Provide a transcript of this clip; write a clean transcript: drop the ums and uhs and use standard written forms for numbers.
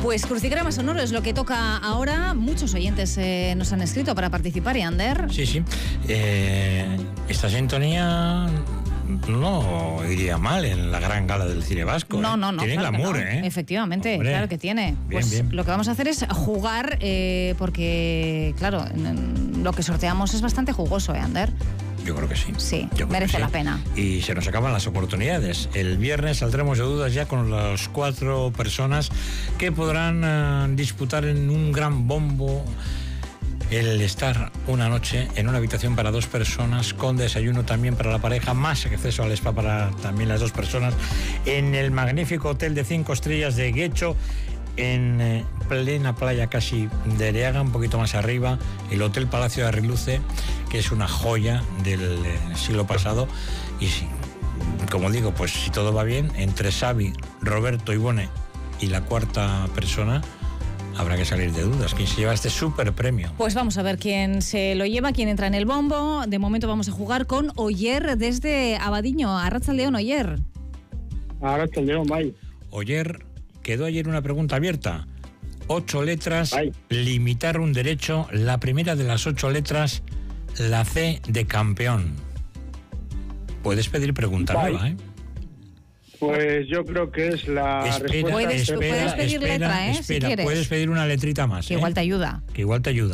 Pues crucigrama sonoro es lo que toca ahora. Muchos oyentes nos han escrito para participar, y Ander. Sí. Esta sintonía no iría mal en la gran gala del cine vasco. No. Tiene claro glamour, no. Efectivamente, hombre, claro que tiene. Bien. Lo que vamos a hacer es jugar, porque, claro, lo que sorteamos es bastante jugoso, Ander. Yo creo que sí. Sí, merece la pena. Y se nos acaban las oportunidades. El viernes saldremos de dudas ya con las 4 personas que podrán disputar en un gran bombo el estar una noche en una habitación para 2 personas, con desayuno también para la pareja, más acceso al spa para también las 2 personas, en el magnífico hotel de 5 estrellas de Guecho, en plena playa casi de Areaga, un poquito más arriba, el Hotel Palacio de Arriluce, que es una joya del siglo pasado. Y sí, como digo, pues si todo va bien, entre Xavi, Roberto, Ivone y la 4ª persona, habrá que salir de dudas. ¿Quién se lleva este súper premio? Pues vamos a ver quién se lo lleva, quién entra en el bombo. De momento vamos a jugar con Oyer desde Abadiño. Arratsaldeon, Oyer. Arratsaldeon, bai. Oyer, quedó ayer una pregunta abierta. 8 letras, limitar un derecho. La primera de las 8 letras, la C de campeón. Puedes pedir pregunta nueva, ¿eh? Pues yo creo que es la respuesta. Puedes pedir letra, si quieres. Puedes pedir una letrita más. Que igual te ayuda. Que igual te ayuda.